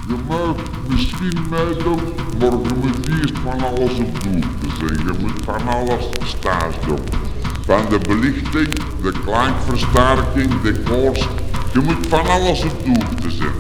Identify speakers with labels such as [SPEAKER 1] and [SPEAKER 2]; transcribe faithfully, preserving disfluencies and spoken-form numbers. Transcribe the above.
[SPEAKER 1] Je mag misschien meedoen, maar je moet eerst van alles op de hoogte zijn. Je moet van alles stage doen. Van de belichting, de klankversterking, de koors. Je moet van alles op de hoogte zijn.